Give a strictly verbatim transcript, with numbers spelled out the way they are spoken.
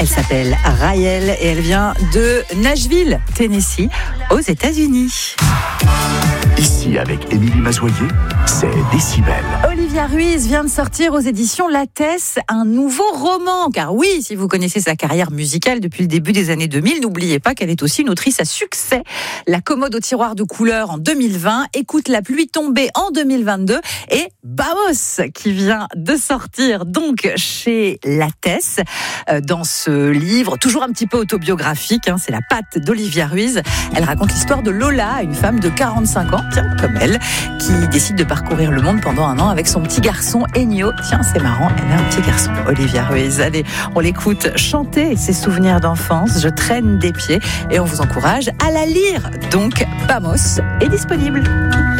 Elle s'appelle Raël et elle vient de Nashville, Tennessee, aux États-Unis. Ici, avec Émilie Mazoyer, c'est Décibel. Olivia Ruiz vient de sortir aux éditions Lattès un nouveau roman. Car oui, si vous connaissez sa carrière musicale depuis le début des années deux mille, n'oubliez pas qu'elle est aussi une autrice à succès. La commode au tiroir de couleurs en deux mille vingt, Écoute la pluie tomber en deux mille vingt-deux et Vamos qui vient de sortir donc chez Lattès. Dans ce livre, toujours un petit peu autobiographique, hein, c'est la patte d'Olivia Ruiz. Elle raconte l'histoire de Lola, une femme de quarante-cinq ans, tiens, comme elle, qui décide de parcourir le monde pendant un an avec son petit garçon Ennio. Tiens, c'est marrant, elle a un petit garçon, Olivia Ruiz. Allez, on l'écoute chanter ses souvenirs d'enfance. Je traîne des pieds et on vous encourage à la lire. Donc, Vamos est disponible.